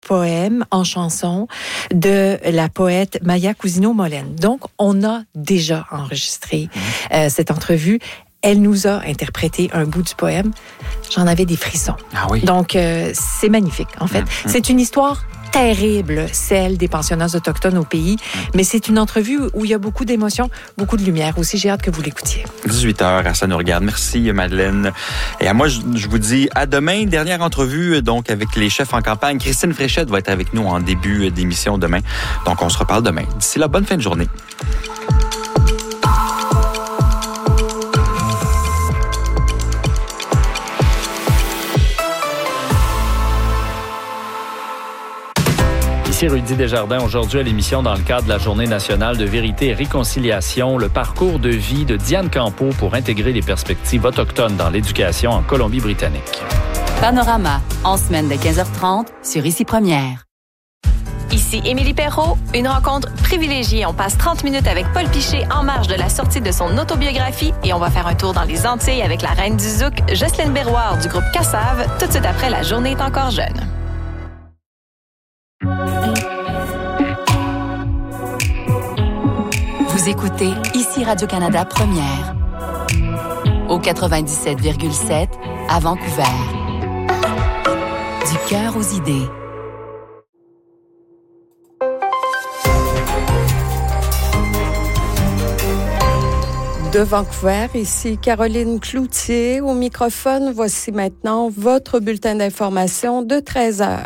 poème en chanson de la poète Maya Cousineau-Molène. Donc, on a déjà enregistré cette entrevue. Elle nous a interprété un bout du poème. J'en avais des frissons. Ah oui. Donc, c'est magnifique, en fait. C'est une histoire terrible, celle des pensionnats autochtones au pays, mais c'est une entrevue où il y a beaucoup d'émotions, beaucoup de lumière aussi. J'ai hâte que vous l'écoutiez. 18h, à ça nous regarde. Merci, Madeleine. Et à moi, je vous dis à demain. Dernière entrevue, donc, avec les chefs en campagne. Christine Fréchette va être avec nous en début d'émission demain. Donc, on se reparle demain. D'ici là, bonne fin de journée. Ici Rudy Desjardins, aujourd'hui à l'émission dans le cadre de la Journée nationale de vérité et réconciliation, le parcours de vie de Diane Campeau pour intégrer les perspectives autochtones dans l'éducation en Colombie-Britannique. Panorama, en semaine de 15h30 sur Ici Première. Ici Émilie Perrault, une rencontre privilégiée. On passe 30 minutes avec Paul Piché en marge de la sortie de son autobiographie et on va faire un tour dans les Antilles avec la reine du Zouk, Jocelyne Berroir du groupe Cassave, tout de suite après La journée est encore jeune. Vous écoutez Ici Radio-Canada Première au 97,7 à Vancouver. Du cœur aux idées. De Vancouver, ici Caroline Cloutier au microphone. Voici maintenant votre bulletin d'information de 13 heures.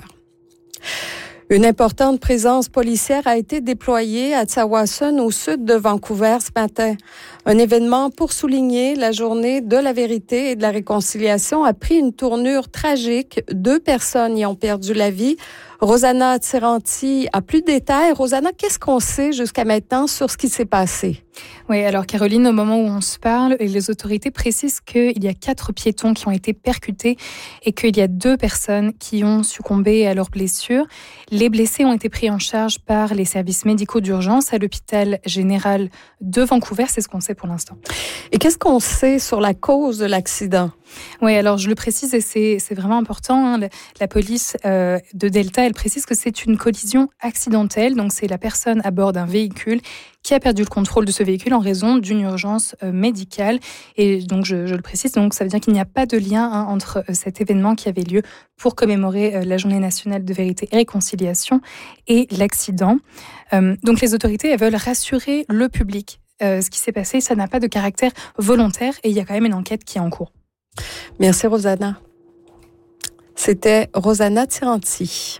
Une importante présence policière a été déployée à Tsawwassen, au sud de Vancouver, ce matin. Un événement pour souligner la journée de la vérité et de la réconciliation a pris une tournure tragique. 2 personnes y ont perdu la vie. Rosanna Tiranti a plus de détails. Rosanna, qu'est-ce qu'on sait jusqu'à maintenant sur ce qui s'est passé? Oui, alors Caroline, au moment où on se parle, les autorités précisent qu'il y a 4 piétons qui ont été percutés et qu'il y a 2 personnes qui ont succombé à leurs blessures. Les blessés ont été pris en charge par les services médicaux d'urgence à l'hôpital général de Vancouver. C'est ce qu'on sait pour l'instant. Et qu'est-ce qu'on sait sur la cause de l'accident? Oui, alors je le précise et c'est vraiment important. La police de Delta, elle précise que c'est une collision accidentelle. Donc c'est la personne à bord d'un véhicule qui a perdu le contrôle de ce véhicule en raison d'une urgence médicale. Et donc je le précise, donc ça veut dire qu'il n'y a pas de lien entre cet événement qui avait lieu pour commémorer la Journée nationale de vérité et réconciliation et l'accident. Donc les autorités, elles veulent rassurer le public. Ce qui s'est passé, ça n'a pas de caractère volontaire et il y a quand même une enquête qui est en cours. Merci, Rosanna. C'était Rosanna Tiranti.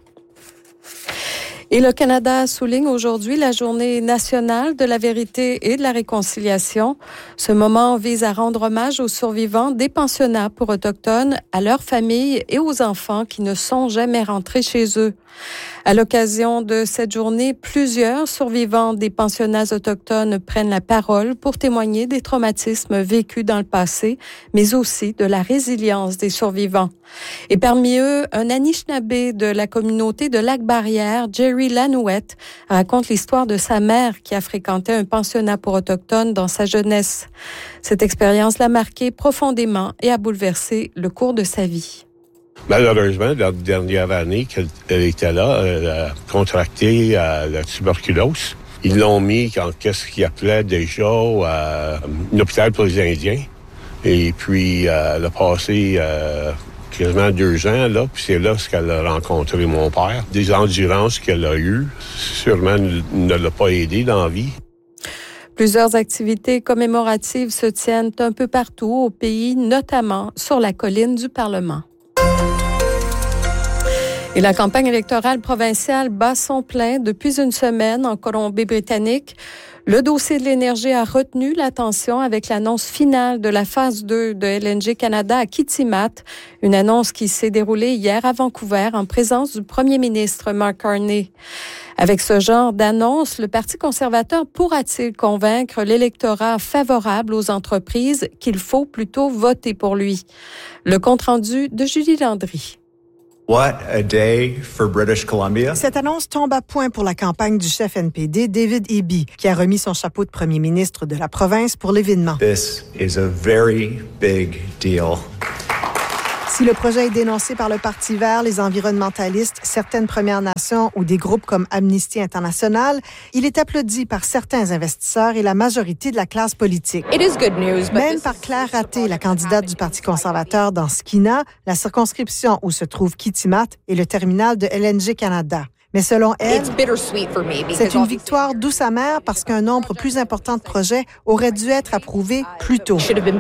Et le Canada souligne aujourd'hui la Journée nationale de la vérité et de la réconciliation. Ce moment vise à rendre hommage aux survivants des pensionnats pour autochtones, à leurs familles et aux enfants qui ne sont jamais rentrés chez eux. À l'occasion de cette journée, plusieurs survivants des pensionnats autochtones prennent la parole pour témoigner des traumatismes vécus dans le passé, mais aussi de la résilience des survivants. Et parmi eux, un Anishinaabe de la communauté de Lac-Barrière, Jerry Lanouette, raconte l'histoire de sa mère qui a fréquenté un pensionnat pour autochtones dans sa jeunesse. Cette expérience l'a marqué profondément et a bouleversé le cours de sa vie. Malheureusement, la dernière année qu'elle était là, elle a contracté la tuberculose. Ils l'ont mis en qu'est-ce qu'ils appelaient déjà un hôpital pour les Indiens. Et puis, elle a passé quasiment 2 ans là, puis c'est là qu'elle a rencontré mon père. Des endurances qu'elle a eues, sûrement ne l'a pas aidée dans la vie. Plusieurs activités commémoratives se tiennent un peu partout au pays, notamment sur la colline du Parlement. Et la campagne électorale provinciale bat son plein depuis une semaine en Colombie-Britannique. Le dossier de l'énergie a retenu l'attention avec l'annonce finale de la phase 2 de LNG Canada à Kitimat, une annonce qui s'est déroulée hier à Vancouver en présence du premier ministre Mark Carney. Avec ce genre d'annonce, le Parti conservateur pourra-t-il convaincre l'électorat favorable aux entreprises qu'il faut plutôt voter pour lui? Le compte-rendu de Julie Landry. What a day for British Columbia. Cette annonce tombe à point pour la campagne du chef NPD, David Eby, qui a remis son chapeau de premier ministre de la province pour l'événement. This is a very big deal. Si le projet est dénoncé par le Parti vert, les environnementalistes, certaines Premières Nations ou des groupes comme Amnesty International, il est applaudi par certains investisseurs et la majorité de la classe politique. Même par Claire Raté, la candidate du Parti conservateur dans Skeena, la circonscription où se trouve Kitimat et le terminal de LNG Canada. Mais selon elle, c'est une victoire douce amère parce qu'un nombre plus important de projets aurait dû être approuvés plus tôt.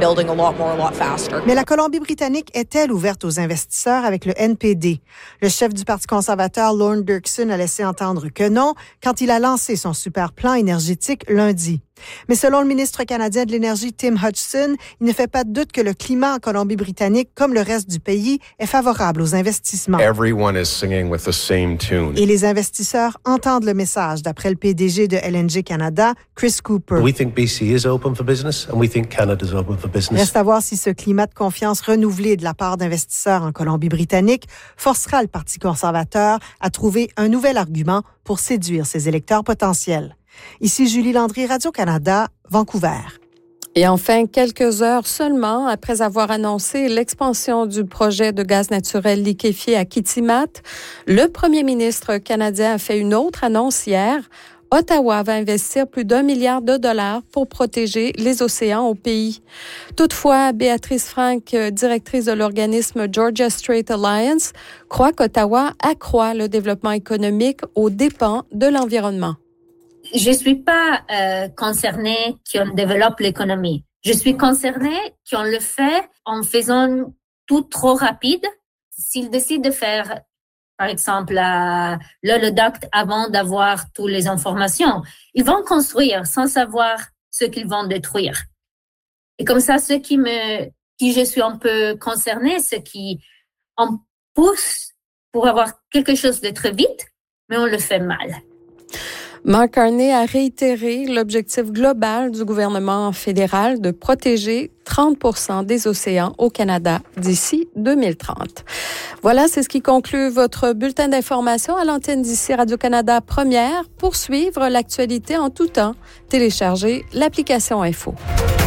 Mais la Colombie-Britannique est-elle ouverte aux investisseurs avec le NPD? Le chef du Parti conservateur, Lorne Dirksen, a laissé entendre que non quand il a lancé son super plan énergétique lundi. Mais selon le ministre canadien de l'Énergie, Tim Hodgson, il ne fait pas de doute que le climat en Colombie-Britannique, comme le reste du pays, est favorable aux investissements. Everyone is singing with the same tune. Et les investisseurs entendent le message, d'après le PDG de LNG Canada, Chris Cooper. We think BC is open for business and we think Canada is open for business. Reste à voir si ce climat de confiance renouvelé de la part d'investisseurs en Colombie-Britannique forcera le Parti conservateur à trouver un nouvel argument pour séduire ses électeurs potentiels. Ici Julie Landry, Radio-Canada, Vancouver. Et enfin, quelques heures seulement après avoir annoncé l'expansion du projet de gaz naturel liquéfié à Kitimat, le premier ministre canadien a fait une autre annonce hier. Ottawa va investir plus d'1 milliard de dollars pour protéger les océans au pays. Toutefois, Béatrice Frank, directrice de l'organisme Georgia Strait Alliance, croit qu'Ottawa accroît le développement économique aux dépens de l'environnement. Je suis pas concernée qu'on développe l'économie. Je suis concernée qu'on le fait en faisant tout trop rapide. S'ils décident de faire, par exemple, l'holoduct avant d'avoir toutes les informations, ils vont construire sans savoir ce qu'ils vont détruire. Et comme ça, ce qui je suis un peu concernée, c'est qu'on pousse pour avoir quelque chose de très vite, mais on le fait mal. Mark Carney a réitéré l'objectif global du gouvernement fédéral de protéger 30% des océans au Canada d'ici 2030. Voilà, c'est ce qui conclut votre bulletin d'information à l'antenne d'ici Radio-Canada Première. Pour suivre l'actualité en tout temps, téléchargez l'application Info.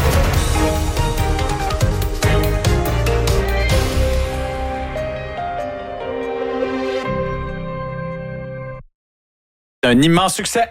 Un immense succès.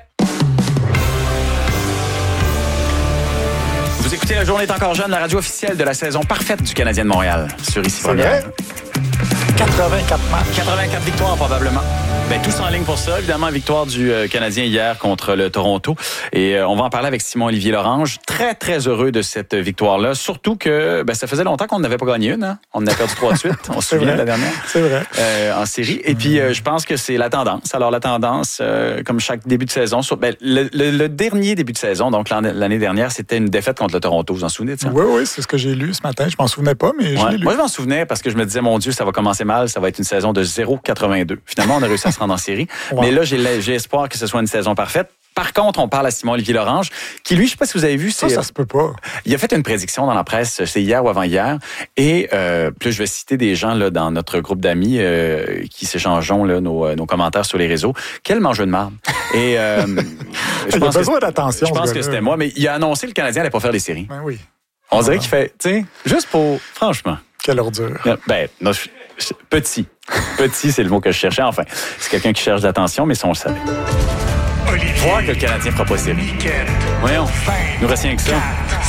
Vous écoutez La Journée est encore jeune, la radio officielle de la saison parfaite du Canadien de Montréal. Sur Ici Première. 84 matchs. 84 victoires probablement. Ben, tous en ligne pour ça. Évidemment, victoire du Canadien hier contre le Toronto. Et on va en parler avec Simon-Olivier Lorange. Très, très heureux de cette victoire-là. Surtout que ça faisait longtemps qu'on n'avait pas gagné une. Hein? On en a perdu 3 de suite. On se souvient de la dernière. C'est vrai. En série. Et puis, je pense que c'est la tendance. Alors, la tendance, comme chaque début de saison, le dernier début de saison, donc l'année dernière, c'était une défaite contre le Toronto. Vous en souvenez de ça? Oui, c'est ce que j'ai lu ce matin. Je m'en souvenais pas, mais je l'ai lu. Moi, je m'en souvenais parce que je me disais, mon Dieu, ça va commencer mal. Ça va être une saison de 0,82. Finalement, on a réussi à se rendre en série. Wow. Mais là, j'ai espoir que ce soit une saison parfaite. Par contre, on parle à Simon-Olivier Lorange, qui, lui, je sais pas si vous avez vu... Ça se peut pas. Il a fait une prédiction dans la presse, c'est hier ou avant-hier, et puis je vais citer des gens là dans notre groupe d'amis qui s'échangeons là, nos commentaires sur les réseaux. Quel mangeur de marde! Et il a besoin d'attention. Je pense que c'était moi, mais il a annoncé que le Canadien allait pas faire les séries. Ben oui. On dirait qu'il fait, tu sais, juste pour... Franchement. Quelle ordure. Non, petit. Petit, c'est le mot que je cherchais. Enfin, c'est quelqu'un qui cherche l'attention, mais ça, on le savait. Voir que le Canadien fera pas série. Voyons, il nous reste rien que ça.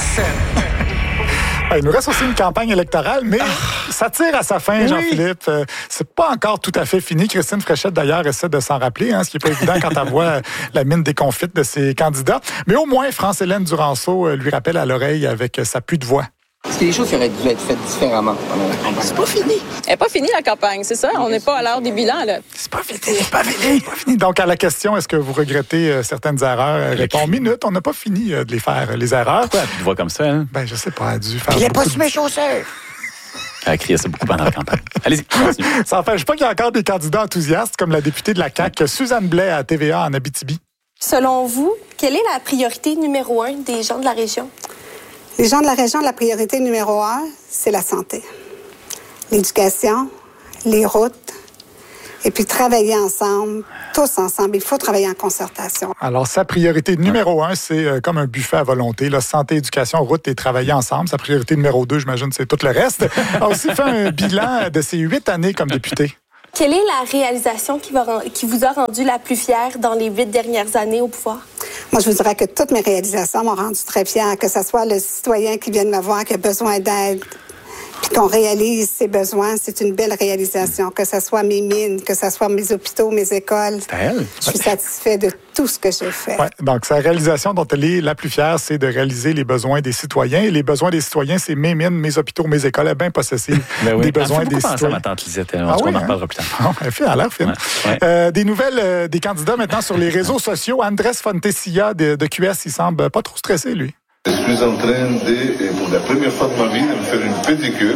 Il nous reste aussi une campagne électorale, mais ça tire à sa fin, Jean-Philippe. C'est pas encore tout à fait fini. Christine Fréchette, d'ailleurs, essaie de s'en rappeler, ce qui n'est pas évident quand elle voit la mine déconfite de ses candidats. Mais au moins, France-Hélène Duranceau lui rappelle à l'oreille avec sa pluie de voix. Est-ce que les choses auraient dû être faites différemment pendant la campagne? C'est pas fini. Elle n'est pas finie, la campagne, c'est ça? On n'est pas à l'heure des bilans, là. C'est pas fini. Donc, à la question, est-ce que vous regrettez certaines erreurs? Répond minute, on n'a pas fini de les faire, les erreurs. Pourquoi tu te vois comme ça, hein? Je sais pas, elle a dû faire il n'est pas sur mes chaussures. Elle a crié ça beaucoup pendant la campagne. Allez-y, continue. Ça n'empêche pas qu'il y a encore des candidats enthousiastes, comme la députée de la CAQ, Suzanne Blais, à TVA en Abitibi. Selon vous, quelle est la priorité numéro 1 des gens de la région? Les gens de la région, la priorité numéro 1, c'est la santé. L'éducation, les routes et puis travailler ensemble, tous ensemble. Il faut travailler en concertation. Alors, sa priorité numéro 1, c'est comme un buffet à volonté. Là, santé, éducation, route et travailler ensemble. Sa priorité numéro 2, j'imagine, c'est tout le reste. A aussi fait un bilan de ses 8 années comme député. Quelle est la réalisation qui vous a rendu la plus fière dans les 8 dernières années au pouvoir? Moi, je vous dirais que toutes mes réalisations m'ont rendu très fière, que ce soit le citoyen qui vient de me voir, qui a besoin d'aide, puis qu'on réalise ses besoins, c'est une belle réalisation. Que ce soit mes mines, que ce soit mes hôpitaux, mes écoles. C'est elle. Je suis satisfaite de tout ce que j'ai fait. Ouais, donc, sa réalisation dont elle est la plus fière, c'est de réaliser les besoins des citoyens. Et les besoins des citoyens, c'est mes mines, mes hôpitaux, mes écoles. Elle est bien possessive des besoins des citoyens. Ma tante Lisette. On en reparlera plus tard. Elle a l'air fine. Ouais. Des nouvelles des candidats maintenant sur les réseaux sociaux. Andrés Fontecilla de QS, il semble pas trop stressé, lui. Je suis en train de, pour la première fois de ma vie, de me faire une pédicure.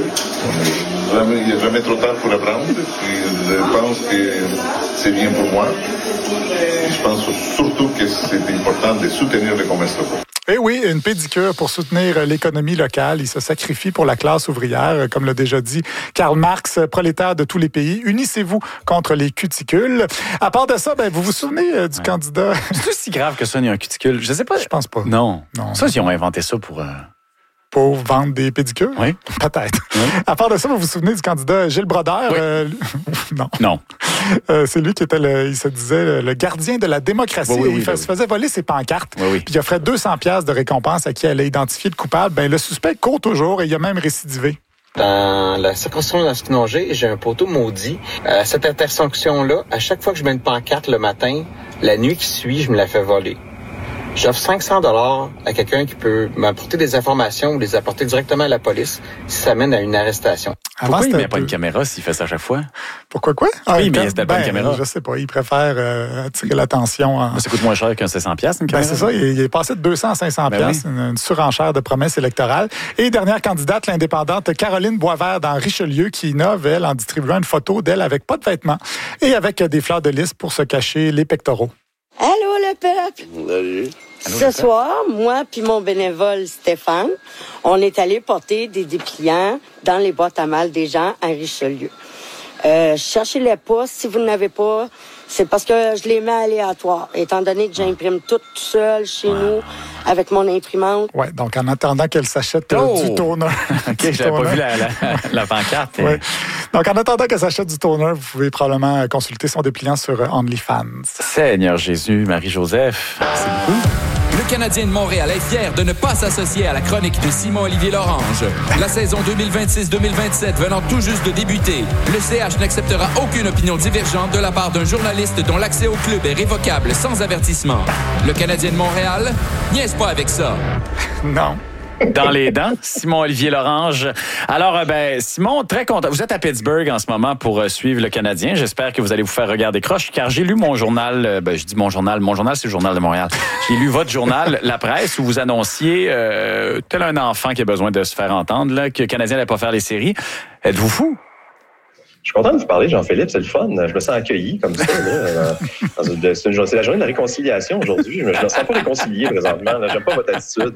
Il n'est jamais trop tard pour apprendre. Je pense que c'est bien pour moi. Je pense surtout que c'est important de soutenir le commerce local. Eh oui, une pédicure pour soutenir l'économie locale. Il se sacrifie pour la classe ouvrière, comme l'a déjà dit Karl Marx, prolétaire de tous les pays. Unissez-vous contre les cuticules. À part de ça, vous vous souvenez du candidat... C'est si grave que ça, il y a un cuticule? Je sais pas. Je pense pas. Non. Ça, ils ont inventé ça pour vendre des pédicures? Oui. Peut-être. Oui. À part de ça, vous vous souvenez du candidat Gilles Brodeur? Oui. Non. C'est lui qui était, il se disait, le gardien de la démocratie. Il se faisait voler ses pancartes. Puis il offrait 200$ de récompense à qui allait identifier le coupable. Le suspect court toujours et il a même récidivé. Dans la circonscription d'Askinongé, j'ai un poteau maudit. À cette intersection-là, à chaque fois que je mets une pancarte le matin, la nuit qui suit, je me la fais voler. J'offre 500$ à quelqu'un qui peut m'apporter des informations ou les apporter directement à la police si ça mène à une arrestation. Pourquoi il ne met pas une caméra s'il fait ça à chaque fois? Pourquoi quoi? Oui, mais il pas une caméra. Je sais pas. Il préfère attirer l'attention. Ça coûte moins cher qu'un 700$ une caméra. C'est ça. Il est passé de 200 à 500$. Une surenchère de promesses électorales. Et dernière candidate, l'indépendante Caroline Boisvert dans Richelieu, qui innove, elle, en distribuant une photo d'elle avec pas de vêtements et avec des fleurs de lys pour se cacher les pectoraux. Allô, le peuple! Salut. Ce soir, moi puis mon bénévole Stéphane, on est allé porter des dépliants dans les boîtes à mal des gens à Richelieu. Cherchez-les pas. Si vous n'avez pas, c'est parce que je les mets aléatoires. Étant donné que j'imprime tout seul chez nous avec mon imprimante. Oui, donc en attendant qu'elle s'achète du toner. OK, j'avais pas vu la pancarte. Oui. Donc en attendant qu'elle s'achète du toner, vous pouvez probablement consulter son dépliant sur OnlyFans. Seigneur Jésus, Marie-Joseph, c'est beaucoup. Le Canadien de Montréal est fier de ne pas s'associer à la chronique de Simon-Olivier Lorange. La saison 2026-2027 venant tout juste de débuter, le CH n'acceptera aucune opinion divergente de la part d'un journaliste dont l'accès au club est révocable sans avertissement. Le Canadien de Montréal niaise pas avec ça. Non. Dans les dents, Simon-Olivier Lorange. Alors, Simon, très content. Vous êtes à Pittsburgh en ce moment pour suivre le Canadien. J'espère que vous allez vous faire regarder croche, car j'ai lu mon journal. Je dis mon journal, c'est le Journal de Montréal. J'ai lu votre journal, La Presse, où vous annonciez, tel un enfant qui a besoin de se faire entendre, là, que le Canadien n'allait pas faire les séries. Êtes-vous fou? Je suis content de vous parler, Jean-Philippe, c'est le fun. Je me sens accueilli comme ça. Là, c'est la journée de la réconciliation aujourd'hui. Je me sens pas réconcilié présentement. J'aime pas votre attitude.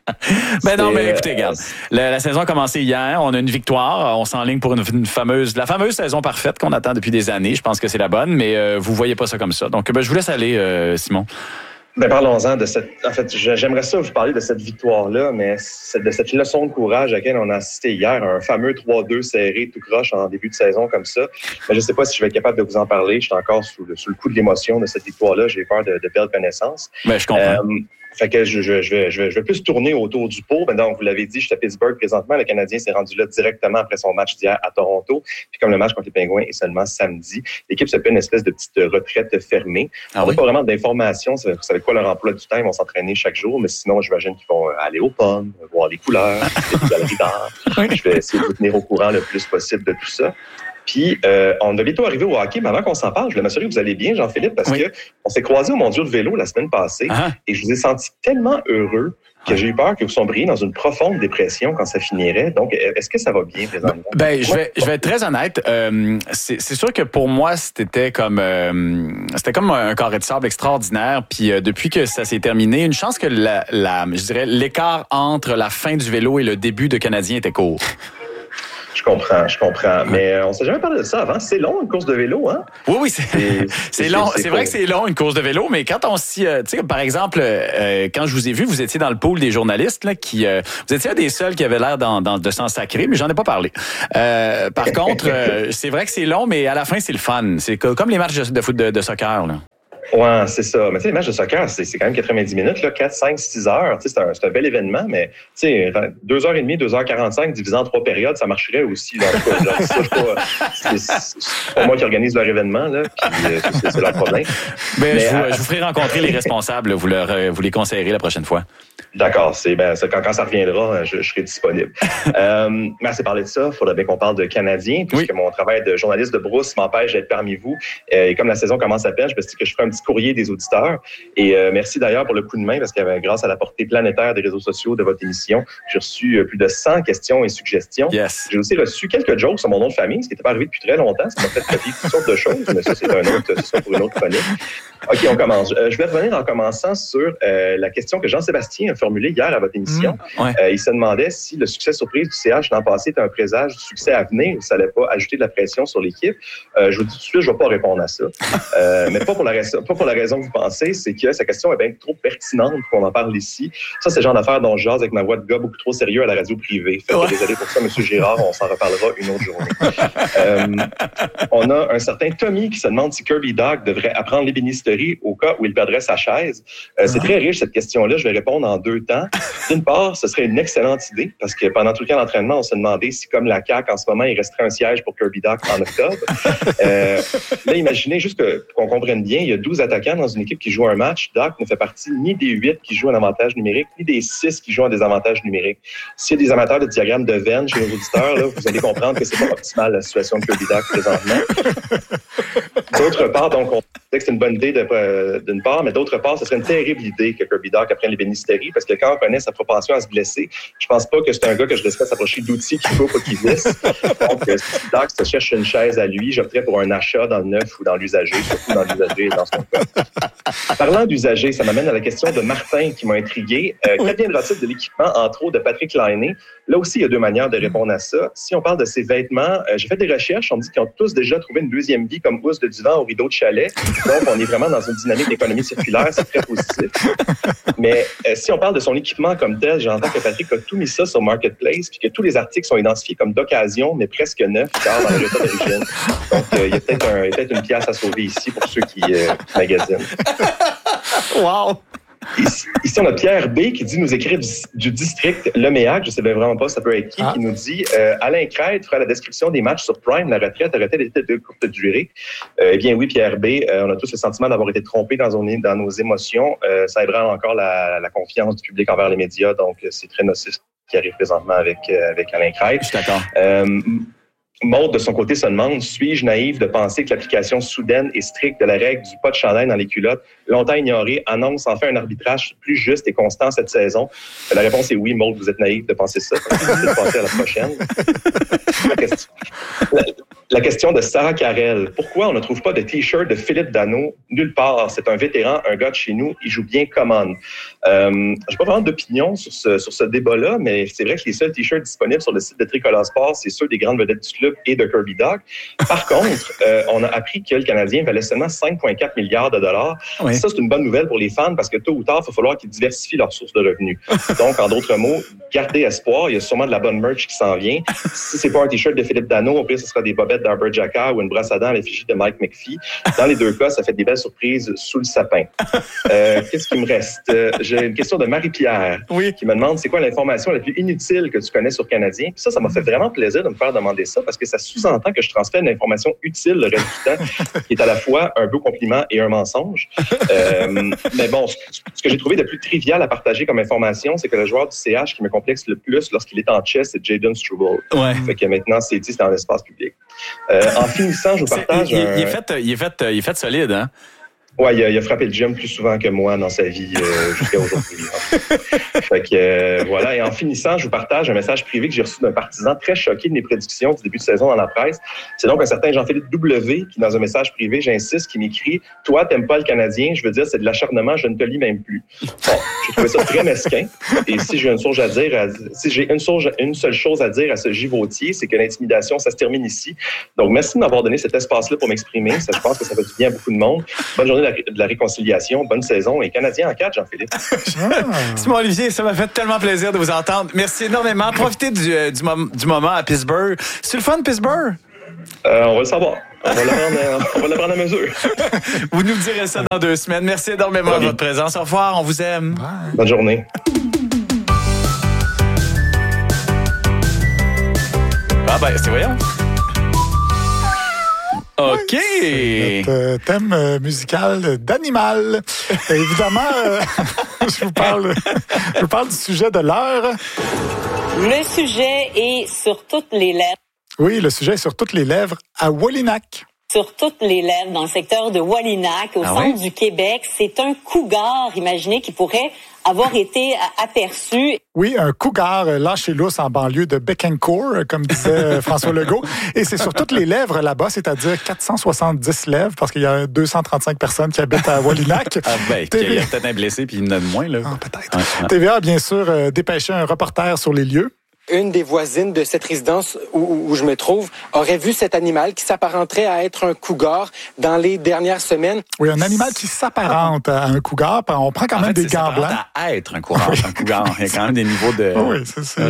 Non, mais écoutez, regarde. La saison a commencé hier. On a une victoire. On s'enligne pour la fameuse saison parfaite qu'on attend depuis des années. Je pense que c'est la bonne, mais vous voyez pas ça comme ça. Donc, je vous laisse aller, Simon. Parlons-en de cette... En fait, j'aimerais ça vous parler de cette victoire-là, mais de cette leçon de courage à laquelle on a assisté hier, un fameux 3-2 serré tout croche en début de saison comme ça. Mais je ne sais pas si je vais être capable de vous en parler. Je suis encore sous le coup de l'émotion de cette victoire-là. J'ai peur de perdre connaissance. Je comprends. Fait que je vais plus tourner autour du pot. Donc, vous l'avez dit, je suis à Pittsburgh présentement. Le Canadien s'est rendu là directement après son match d'hier à Toronto. Puis comme le match contre les Pingouins est seulement samedi, l'équipe se fait une espèce de petite retraite fermée. On n'a pas vraiment d'informations. Vous savez quoi leur emploi du temps? Ils vont s'entraîner chaque jour. Mais sinon, j'imagine qu'ils vont aller aux pommes, voir les couleurs, les galeries d'art. Je vais essayer de vous tenir au courant le plus possible de tout ça. Puis, on a bientôt arrivé au hockey, mais avant qu'on s'en parle, je voulais m'assurer que vous allez bien, Jean-Philippe, parce que on s'est croisés au Mondial de vélo la semaine passée et je vous ai senti tellement heureux que j'ai eu peur que vous sombriez dans une profonde dépression quand ça finirait. Donc, est-ce que ça va bien présentement? Je vais être très honnête. C'est sûr que pour moi, c'était comme un carré de sable extraordinaire. Puis depuis que ça s'est terminé, une chance que je dirais l'écart entre la fin du vélo et le début de Canadien était court. Je comprends. Mais on s'est jamais parlé de ça avant. C'est long, une course de vélo, hein? Oui, c'est long. C'est vrai que c'est long, une course de vélo, mais quand on s'y... tu sais, par exemple, quand je vous ai vu, vous étiez dans le pool des journalistes, là, vous étiez un des seuls qui avait l'air de s'en sacrer, mais j'en ai pas parlé. Par contre, c'est vrai que c'est long, mais à la fin, c'est le fun. C'est comme les matchs de foot de soccer, là. Ouais, c'est ça. Mais tu sais, les matchs de soccer, c'est quand même 90 minutes, là, 4, 5, 6 heures. Tu sais, c'est un bel événement, mais tu sais, 2h30, 2h45 divisé en 3 périodes, ça marcherait aussi. Là, c'est pas moi qui organise leur événement, là, puis c'est leur problème. Mais je vous ferai rencontrer les responsables, vous les conseillerez la prochaine fois. D'accord, quand ça reviendra, je serai disponible. Mais assez parlé de ça, il faudrait bien qu'on parle de Canadiens, puisque mon travail de journaliste de brousse m'empêche d'être parmi vous. Et comme la saison commence à peine, je me suis dit que je ferai un petit courrier des auditeurs. Et merci d'ailleurs pour le coup de main, parce que grâce à la portée planétaire des réseaux sociaux de votre émission, j'ai reçu plus de 100 questions et suggestions. Yes. J'ai aussi reçu quelques jokes sur mon nom de famille, ce qui n'était pas arrivé depuis très longtemps. Ça m'a fait copier toutes sortes de choses, mais ça, c'est pour une autre chronique. OK, on commence. Je vais revenir en commençant sur la question que Jean-Sébastien a formulée hier à votre émission. Il se demandait si le succès surprise du CH l'an passé était un présage du succès à venir, ou ça n'allait pas ajouter de la pression sur l'équipe. Je vous dis tout de suite, je ne vais pas répondre à ça. Mais pas pour la raison que vous pensez, c'est que sa question est bien trop pertinente pour qu'on en parle ici. Ça, c'est le genre d'affaire dont je jase avec ma voix de gars beaucoup trop sérieux à la radio privée. Désolé pour ça, M. Girard, on s'en reparlera une autre journée. On a un certain Tommy qui se demande si Kirby Dach devrait apprendre l'ébénisterie au cas où il perdrait sa chaise. C'est très riche, cette question-là. Je vais répondre en 2 temps. D'une part, ce serait une excellente idée, parce que pendant tout le camp d'entraînement, on se demandait si, comme la CAQ en ce moment, il resterait un siège pour Kirby Dach en octobre. Là, imaginez juste qu'on comprenne bien, il y a 12 attaquants dans une équipe qui joue un match. Dach ne fait partie ni des 8 qui jouent en avantage numérique, ni des 6 qui jouent en désavantage numérique. S'il y a des amateurs de diagramme de Venn chez nos auditeurs, là, vous allez comprendre que c'est pas optimal la situation de Kirby Dach présentement. D'autre part, donc, on sait que c'est une bonne idée d'une part, mais d'autre part, ce serait une terrible idée que Kirby Dach apprenne l'ébénisterie, parce que quand on connaît sa propension à se blesser, je pense pas que c'est un gars que je laisserais s'approcher d'outils qu'il faut pour qu'il glisse. Donc, si Dach se cherche une chaise à lui, j'opterais pour un achat dans le neuf ou dans l'usager, surtout dans l'usager dans son cas. Parlant d'usager, ça m'amène à la question de Martin qui m'a intrigué. Qu'adviendra-t-il de l'équipement, entre autres, de Patrick Laine? Là aussi, il y a 2 manières de répondre à ça. Si on parle de ses vêtements, j'ai fait des recherches, on me dit qu'ils ont tous déjà trouvé une deuxième vie comme housse de divan au rideau de chalet. Donc, on est vraiment dans une dynamique d'économie circulaire, c'est très positif. Mais si on parle de son équipement comme tel, j'entends que Patrick a tout mis ça sur Marketplace, puis que tous les articles sont identifiés comme d'occasion, mais presque neufs, car dans le état d'origine. Donc, il y a peut-être une pièce à sauver ici pour ceux qui magasinent. Wow! Ici, on a Pierre B. qui dit nous écrire du district Leméac. Je ne sais vraiment pas, ça peut être qui nous dit Alain Crête fera la description des matchs sur Prime. La retraite aurait-elle été de courte durée? Eh bien oui, Pierre B. On a tous le sentiment d'avoir été trompés dans nos émotions. Ça ébranle encore la confiance du public envers les médias. Donc, c'est très nocif ce qui arrive présentement avec Alain Crête. Je suis d'accord. Maude, de son côté, se demande, suis-je naïf de penser que l'application soudaine et stricte de la règle du pas de chandail dans les culottes, longtemps ignorée, annonce enfin un arbitrage plus juste et constant cette saison? La réponse est oui, Maude, vous êtes naïf de penser ça. Vous de penser à la prochaine. La question de Sarah Carrel. Pourquoi on ne trouve pas de T-shirt de Philippe Danault nulle part? C'est un vétéran, un gars de chez nous. Il joue bien common. Je n'ai pas vraiment d'opinion sur ce débat-là, mais c'est vrai que les seuls T-shirts disponibles sur le site de Tricolore Sport, c'est ceux des grandes vedettes du club et de Kirby Dach. Par contre, on a appris que le Canadien valait seulement 5,4 milliards de dollars. Oui. Ça, c'est une bonne nouvelle pour les fans parce que tôt ou tard, il va falloir qu'ils diversifient leurs sources de revenus. Donc, en d'autres mots, gardez espoir. Il y a sûrement de la bonne merch qui s'en vient. Si c'est pas un T-shirt de Philippe Danault, au pire, ce sera des bobettes d'Arbor Jacquard ou une brosse à dents à l'effigie de Mike McPhee. Dans les 2 cas, ça fait des belles surprises sous le sapin. Qu'est-ce qui me reste? J'ai une question de Marie-Pierre qui me demande c'est quoi l'information la plus inutile que tu connais sur Canadien? Puis ça m'a fait vraiment plaisir de me faire demander ça parce que ça sous-entend que je transfère une information utile le reste du temps, qui est à la fois un beau compliment et un mensonge. Mais bon, ce que j'ai trouvé de plus trivial à partager comme information, c'est que le joueur du CH qui me complexe le plus lorsqu'il est en chess, c'est Jayden Struble. Ouais. Fait que maintenant, c'est dit, c'est dans l'espace public. En finissant, je vous partage... Il est fait solide, hein? Ouais, il a frappé le gym plus souvent que moi dans sa vie jusqu'à aujourd'hui. Fait que voilà. Et en finissant, je vous partage un message privé que j'ai reçu d'un partisan très choqué de mes prédictions du début de saison dans la presse. C'est donc un certain Jean-Philippe W qui, dans un message privé, j'insiste, qui m'écrit « Toi, t'aimes pas le Canadien, je veux dire, c'est de l'acharnement, je ne te lis même plus. » Bon, j'ai trouvé ça très mesquin. Et si j'ai une seule chose à dire à ce givautier, c'est que l'intimidation, ça se termine ici. Donc, merci de m'avoir donné cet espace-là pour m'exprimer. Ça, je pense que ça fait du bien à beaucoup de monde. Bonne journée de la réconciliation, bonne saison et Canadien en 4, Jean-Philippe. Simon-Olivier, ça m'a fait tellement plaisir de vous entendre. Merci énormément. Profitez du moment à Pittsburgh. C'est le fun, Pittsburgh? On va le savoir. On va le prendre à mesure. Vous nous direz ça dans 2 semaines. Merci énormément de votre présence. Au revoir, on vous aime. Bye. Bonne journée. Ah ben, c'est voyant. OK. Notre thème musical d'animal. Évidemment, je vous parle du sujet de l'heure. Le sujet est sur toutes les lèvres. Oui, le sujet est sur toutes les lèvres à Wallinac. Sur toutes les lèvres, dans le secteur de Wallinac, au centre du Québec. C'est un cougar, imaginez, qui pourrait avoir été aperçu. Oui, un cougar lâché lousse en banlieue de Bécancour, comme disait François Legault. Et c'est sur toutes les lèvres là-bas, c'est-à-dire 470 lèvres, parce qu'il y a 235 personnes qui habitent à Wallinac. Ah ben, il y a peut-être un blessé, puis il y en a de moins, là. Ah, peut-être. Ouais. TVA a bien sûr dépêché un reporter sur les lieux. Une des voisines de cette résidence où je me trouve aurait vu cet animal qui s'apparenterait à être un cougar dans les dernières semaines. Oui, un animal qui s'apparente à un cougar. On prend quand même des gants blancs. À être un cougar, un cougar. Il y a quand même des niveaux de... Oui,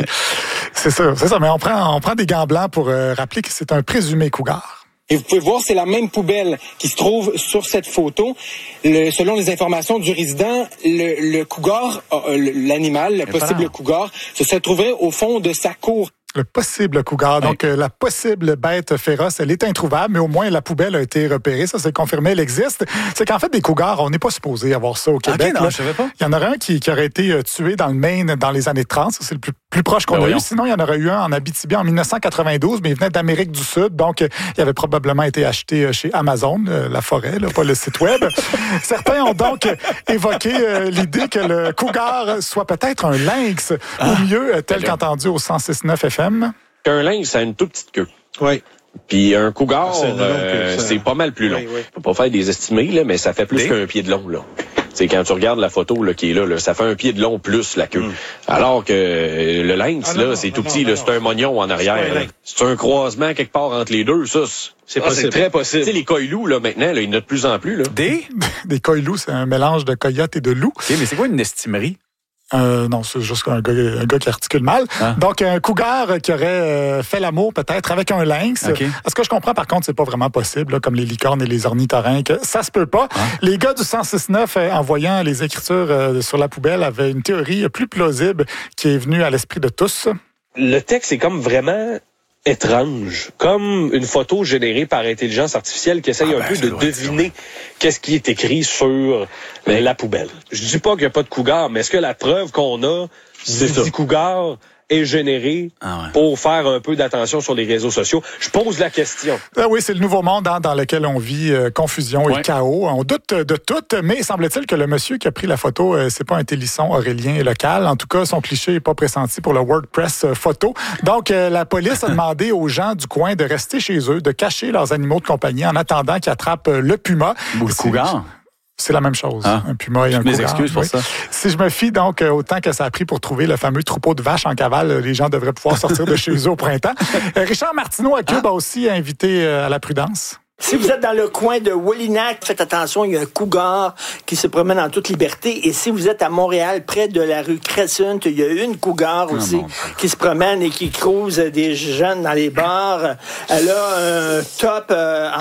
c'est ça. Mais on prend des gants blancs pour rappeler que c'est un présumé cougar. Et vous pouvez voir, c'est la même poubelle qui se trouve sur cette photo. Selon les informations du résident, le cougar, l'animal, le possible cougar, se trouverait au fond de sa cour. Le possible cougar. Donc, la possible bête féroce, elle est introuvable, mais au moins la poubelle a été repérée. Ça, c'est confirmé, elle existe. C'est qu'en fait, des cougars, on n'est pas supposé avoir ça au Québec. OK, non, je savais pas. Il y en aurait un qui aurait été tué dans le Maine dans les années 30. Ça, c'est le plus proche qu'on a eu. Sinon, il y en aurait eu un en Abitibi en 1992, mais il venait d'Amérique du Sud. Donc, il avait probablement été acheté chez Amazon, la forêt, là, pas le site web. Certains ont donc évoqué l'idée que le cougar soit peut-être un lynx, ou mieux, tel qu'entendu au 106.9 FM. Un lynx, ça a une toute petite queue. Oui. Puis un cougar, c'est pas mal plus long. Oui. On peut pas faire des estimés, là, mais ça fait plus qu'un pied de long, là. C'est quand tu regardes la photo là, qui est là, ça fait un pied de long plus la queue. Alors que le lynx, c'est tout petit, là, c'est un mognon en arrière. C'est un croisement quelque part entre les deux, ça. C'est très possible. Tu sais, les coilous, là, maintenant, là, il y en a de plus en plus. Là. Des coilous, c'est un mélange de coyote et de loup. OK, mais c'est quoi une estimerie? Non, c'est juste un gars qui articule mal. Ah. Donc, un cougar qui aurait fait l'amour peut-être avec un lynx. Okay. Ce que je comprends, par contre, c'est pas vraiment possible, là, comme les licornes et les ornithorynques. Ça se peut pas. Ah. Les gars du 106.9, en voyant les écritures sur la poubelle, avaient une théorie plus plausible qui est venue à l'esprit de tous. Le texte est comme vraiment étrange, comme une photo générée par intelligence artificielle qui essaye un peu de deviner qu'est-ce qui est écrit sur la poubelle. Je dis pas qu'il n'y a pas de cougar, mais est-ce que la preuve qu'on a du cougar est générée pour faire un peu d'attention sur les réseaux sociaux? Je pose la question. Oui, c'est le nouveau monde dans lequel on vit, confusion et chaos. On doute de tout, mais semble-t-il que le monsieur qui a pris la photo, c'est pas un Télisson aurélien local. En tout cas, son cliché n'est pas pressenti pour le WordPress photo. Donc, la police a demandé aux gens du coin de rester chez eux, de cacher leurs animaux de compagnie en attendant qu'ils attrapent le puma. Ou le cougar. C'est la même chose. Un puma et un cougar. Mes excuses pour ça. Si je me fie donc autant que ça a pris pour trouver le fameux troupeau de vaches en cavale, les gens devraient pouvoir sortir de chez eux au printemps. Richard Martineau à Cube a aussi invité à la prudence. Si vous êtes dans le coin de Wallinac, faites attention, il y a un cougar qui se promène en toute liberté. Et si vous êtes à Montréal, près de la rue Crescent, il y a une cougar aussi qui se promène et qui crouse des jeunes dans les bars. Elle a un top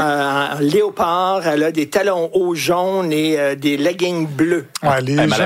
en léopard, elle a des talons hauts jaunes et des leggings bleus. Ouais,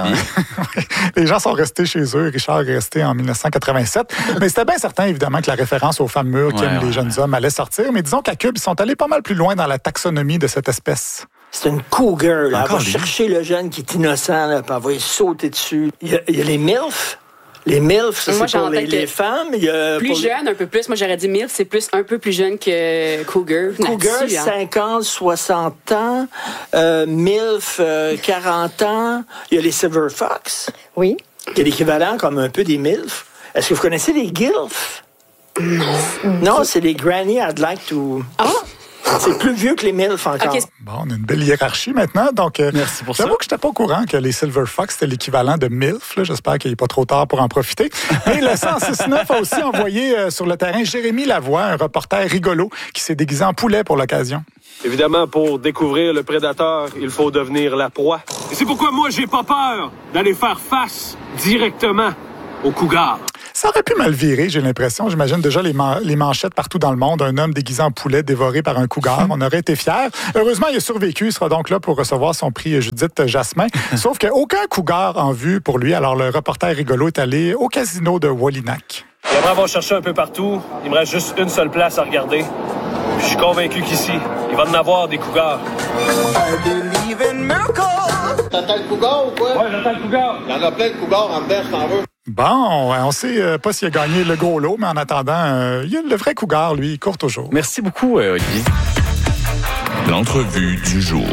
les gens sont restés chez eux. Richard est resté en 1987. Mais c'était bien certain, évidemment, que la référence aux femmes mûres qui aiment les jeunes hommes allait sortir. Mais disons qu'à Cube, ils sont allés pas mal plus loin dans la taxonomie de cette espèce. C'est une cougar. Là. Elle va chercher le jeune qui est innocent, là, puis elle va y sauter dessus. Il y a les MILF. Les MILF, ça, moi, c'est pour les femmes. Il y a plus jeune, un peu plus. Moi, j'aurais dit MILF, c'est plus un peu plus jeune que Cougar. Cougar, 50, 60 ans. MILF, 40 ans. Il y a les Silver Fox. Oui. Il y a l'équivalent comme un peu des MILF. Est-ce que vous connaissez les GILF? Non, c'est les Granny I'd like to... Ah! C'est plus vieux que les MILF encore. Okay. Bon, on a une belle hiérarchie maintenant. Donc, merci pour ça. J'avoue que je n'étais pas au courant que les Silver Fox, c'était l'équivalent de MILF. Là. J'espère qu'il n'est pas trop tard pour en profiter. Et le 106.9 a aussi envoyé sur le terrain Jérémy Lavoie, un reporter rigolo qui s'est déguisé en poulet pour l'occasion. Évidemment, pour découvrir le prédateur, il faut devenir la proie. Et c'est pourquoi moi, j'ai pas peur d'aller faire face directement au cougar. Ça aurait pu mal virer, j'ai l'impression. J'imagine déjà les manchettes partout dans le monde. Un homme déguisé en poulet dévoré par un cougar. On aurait été fiers. Heureusement, il a survécu. Il sera donc là pour recevoir son prix Judith Jasmin. Sauf qu'aucun cougar en vue pour lui. Alors, le reporter rigolo est allé au casino de Wallinac. J'aimerais avoir cherché un peu partout. Il me reste juste une seule place à regarder. Puis je suis convaincu qu'ici, il va en avoir des cougars. T'entends le cougar ou quoi? Ouais, j'entends le cougar. Il y en a plein de cougars en dedans, si t'en veux. Bon, on sait pas s'il a gagné le gros lot, mais en attendant, il y a le vrai cougar, lui, il court toujours. Merci beaucoup, Olivier. L'entrevue du jour.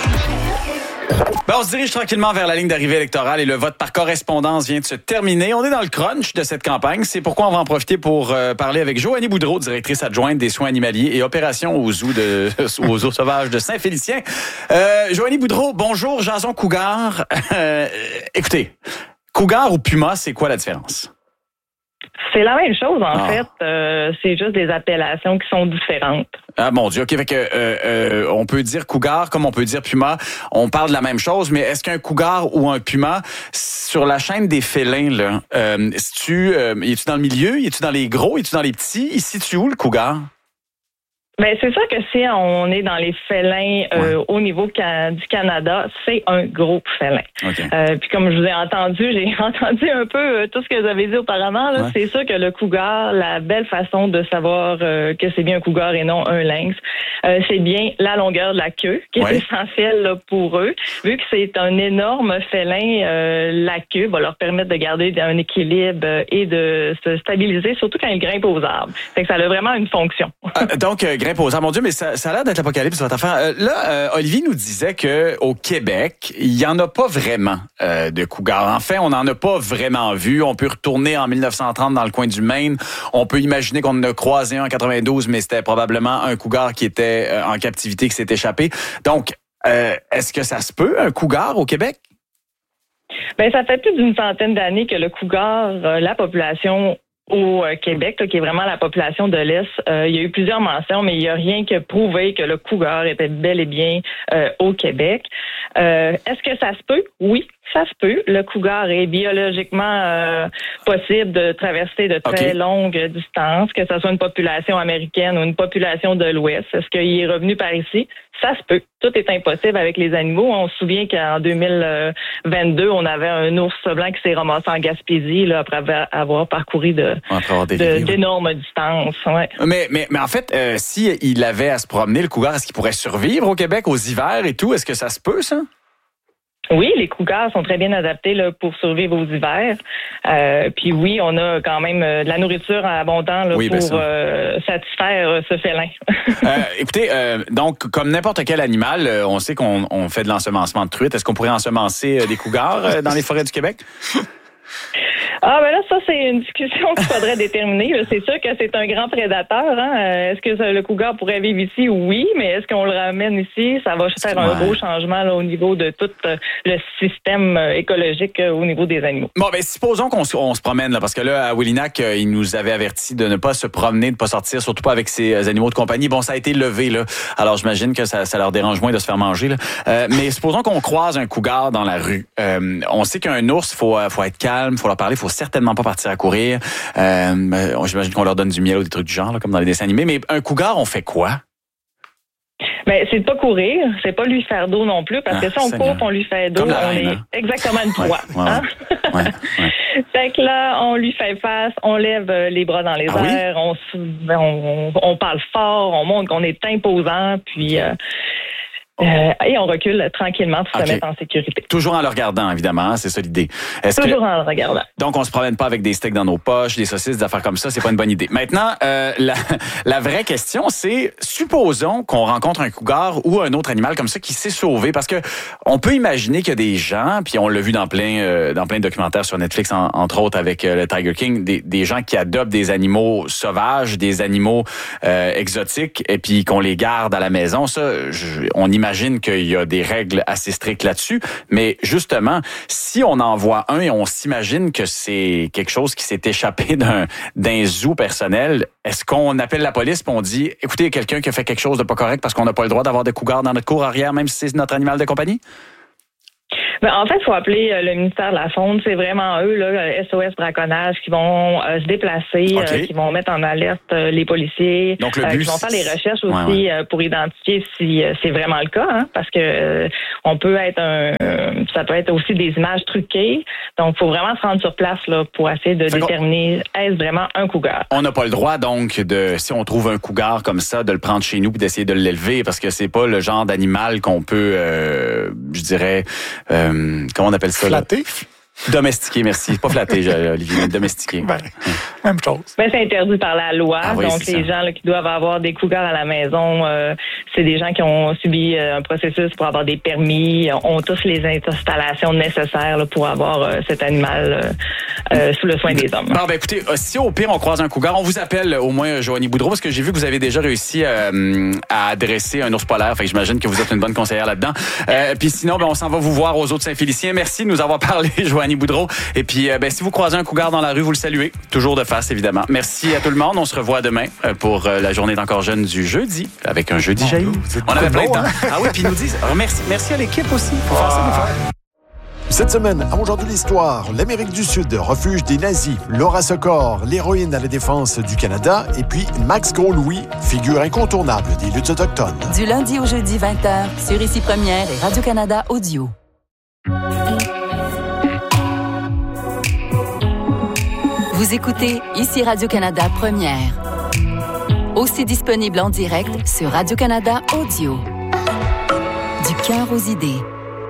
Ben, on se dirige tranquillement vers la ligne d'arrivée électorale et le vote par correspondance vient de se terminer. On est dans le crunch de cette campagne. C'est pourquoi on va en profiter pour parler avec Joanie Boudreau, directrice adjointe des soins animaliers et opérations aux zoos sauvages de Saint-Félicien. Joanie Boudreau, bonjour, Jason Cougar. Écoutez, cougar ou puma, c'est quoi la différence? C'est la même chose, en fait. C'est juste des appellations qui sont différentes. Ah, mon Dieu. OK, fait que, on peut dire cougar comme on peut dire puma. On parle de la même chose, mais est-ce qu'un cougar ou un puma, sur la chaîne des félins, là, es-tu dans le milieu? Es-tu dans les gros? Es-tu dans les petits? Ici, tu où, le cougar? Ben c'est sûr que si on est dans les félins au niveau du Canada, c'est un gros félin. Okay. Puis comme je vous ai entendu, j'ai entendu un peu tout ce que vous avez dit auparavant. Là. Ouais. C'est sûr que le cougar, la belle façon de savoir que c'est bien un cougar et non un lynx, c'est bien la longueur de la queue qui est essentielle là, pour eux. Vu que c'est un énorme félin, la queue va leur permettre de garder un équilibre et de se stabiliser, surtout quand ils grimpent aux arbres. Fait que ça a vraiment une fonction. Donc, imposant. Mon Dieu, mais ça a l'air d'être l'apocalypse, votre affaire. Olivier nous disait qu'au Québec, il n'y en a pas vraiment de cougars. En fait, on n'en a pas vraiment vu. On peut retourner en 1930 dans le coin du Maine. On peut imaginer qu'on en a croisé un en 92, mais c'était probablement un cougar qui était en captivité, qui s'est échappé. Donc, est-ce que ça se peut, un cougar au Québec? Ben, ça fait plus d'une centaine d'années que le cougar, la population au Québec, là, qui est vraiment la population de l'Est, il y a eu plusieurs mentions, mais il n'y a rien qui a prouvé que le cougar était bel et bien au Québec. Est-ce que ça se peut? Oui, ça se peut. Le cougar est biologiquement possible de traverser de très longues distances, que ce soit une population américaine ou une population de l'Ouest. Est-ce qu'il est revenu par ici? Ça se peut. Tout est impossible avec les animaux. On se souvient qu'en 2022, on avait un ours blanc qui s'est ramassé en Gaspésie là, après avoir parcouru d'énormes distances. Ouais. Mais en fait, si il avait à se promener, le cougar, est-ce qu'il pourrait survivre au Québec aux hivers et tout? Est-ce que ça se peut, ça? Oui, les cougars sont très bien adaptés là, pour survivre aux hivers. Puis oui, on a quand même de la nourriture en abondant là, pour satisfaire ce félin. Écoutez, donc, comme n'importe quel animal, on sait qu'on fait de l'ensemencement de truites. Est-ce qu'on pourrait ensemencer des cougars dans les forêts du Québec? Ah, ben là, ça, c'est une discussion qu'il faudrait déterminer. C'est sûr que c'est un grand prédateur. Hein? Est-ce que le cougar pourrait vivre ici? Oui, mais est-ce qu'on le ramène ici? Ça va faire un gros changement là, au niveau de tout le système écologique au niveau des animaux. Bon, ben supposons qu'on se promène, là, parce que là, à Wallinac, ils nous avaient averti de ne pas se promener, de ne pas sortir, surtout pas avec ces animaux de compagnie. Bon, ça a été levé, là. Alors, j'imagine que ça leur dérange moins de se faire manger, là. Mais supposons qu'on croise un cougar dans la rue. On sait qu'un ours, faut être calme, faut leur parler, faut certainement pas partir à courir. J'imagine qu'on leur donne du miel ou des trucs du genre, là, comme dans les dessins animés. Mais un cougar, on fait quoi? Ben, c'est de pas courir, c'est pas lui faire d'eau non plus, parce que si on court, on lui fait d'eau, on est exactement une proie. Hein? Fait que là, on lui fait face, on lève les bras dans les airs, on parle fort, on montre qu'on est imposant, puis Et on recule tranquillement pour se mettre en sécurité. Toujours en le regardant, évidemment, c'est ça l'idée. Toujours en le regardant. Donc, on se promène pas avec des steaks dans nos poches, des saucisses, des affaires comme ça, c'est pas une bonne idée. Maintenant, la vraie question, c'est, supposons qu'on rencontre un cougar ou un autre animal comme ça qui s'est sauvé, parce que on peut imaginer qu'il y a des gens, puis on l'a vu dans plein de documentaires sur Netflix, entre autres avec le Tiger King, des gens qui adoptent des animaux sauvages, des animaux exotiques, et puis qu'on les garde à la maison. Ça, on imagine qu'il y a des règles assez strictes là-dessus, mais justement, si on en voit un et on s'imagine que c'est quelque chose qui s'est échappé d'un zoo personnel, est-ce qu'on appelle la police et on dit, écoutez, il y a quelqu'un qui a fait quelque chose de pas correct parce qu'on n'a pas le droit d'avoir des cougars dans notre cour arrière, même si c'est notre animal de compagnie? En fait, il faut appeler le ministère de la Faune. C'est vraiment eux, là, SOS Braconnage, qui vont se déplacer, qui vont mettre en alerte les policiers, donc, le but, qui vont faire des recherches aussi pour identifier si c'est vraiment le cas, hein, parce que on peut être ça peut être aussi des images truquées. Donc, il faut vraiment se rendre sur place là pour essayer de déterminer est-ce vraiment un cougar. On n'a pas le droit donc si on trouve un cougar comme ça, de le prendre chez nous et d'essayer de l'élever, parce que c'est pas le genre d'animal qu'on peut, je dirais. Comment on appelle ça? Flatter? Domestiqué, merci. Pas flatté, Olivier, domestiqué. Même chose. Mais c'est interdit par la loi. Oui, donc, les gens là, qui doivent avoir des cougars à la maison, c'est des gens qui ont subi un processus pour avoir des permis, ont tous les installations nécessaires là, pour avoir cet animal sous le soin des hommes. Bon, écoutez, si au pire on croise un cougar, on vous appelle au moins Joanie Boudreau, parce que j'ai vu que vous avez déjà réussi à adresser un ours polaire. Fait que j'imagine que vous êtes une bonne conseillère là-dedans. Puis sinon, on s'en va vous voir aux Eaux de Saint-Félicien. Merci de nous avoir parlé, Joanie Boudreau. Et puis, si vous croisez un cougar dans la rue, vous le saluez. Toujours de face, évidemment. Merci à tout le monde. On se revoit demain pour la journée d'Encore jeune du jeudi, avec un jeudi jaillit. On avait plein de temps. Ah oui, puis ils nous disent merci à l'équipe aussi pour faire ça. Cette semaine, à Aujourd'hui l'Histoire, l'Amérique du Sud, refuge des nazis, Laura Secor, l'héroïne à la défense du Canada, et puis Max Gros-Louis, figure incontournable des luttes autochtones. Du lundi au jeudi 20h, sur Ici Première et Radio-Canada Audio. Vous écoutez Ici Radio-Canada Première. Aussi disponible en direct sur Radio-Canada Audio. Du cœur aux idées.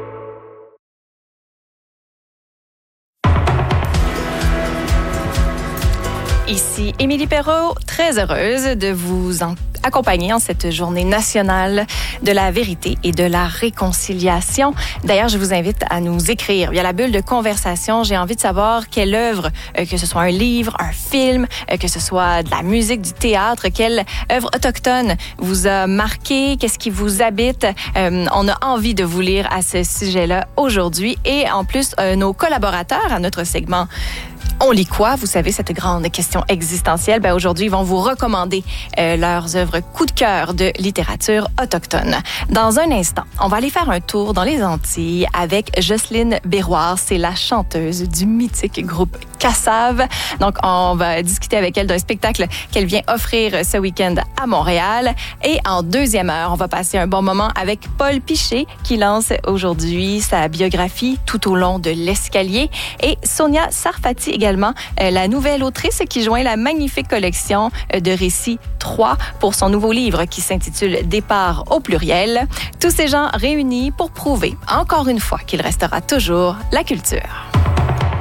Ici Émilie Perrault, très heureuse de vous accompagner en cette journée nationale de la vérité et de la réconciliation. D'ailleurs, je vous invite à nous écrire via la bulle de conversation. J'ai envie de savoir quelle œuvre, que ce soit un livre, un film, que ce soit de la musique, du théâtre, quelle œuvre autochtone vous a marqué, qu'est-ce qui vous habite. On a envie de vous lire à ce sujet-là aujourd'hui. Et en plus, nos collaborateurs à notre segment On lit quoi? Vous savez, cette grande question existentielle. Aujourd'hui, ils vont vous recommander leurs œuvres coup de cœur de littérature autochtone. Dans un instant, on va aller faire un tour dans les Antilles avec Jocelyne Béroir. C'est la chanteuse du mythique groupe Cassave. Donc, on va discuter avec elle d'un spectacle qu'elle vient offrir ce week-end à Montréal. Et en deuxième heure, on va passer un bon moment avec Paul Piché qui lance aujourd'hui sa biographie Tout au long de l'escalier. Et Sonia Sarfati également, la nouvelle autrice qui joint la magnifique collection de récits 3 pour son nouveau livre qui s'intitule Départ au pluriel. Tous ces gens réunis pour prouver encore une fois qu'il restera toujours la culture.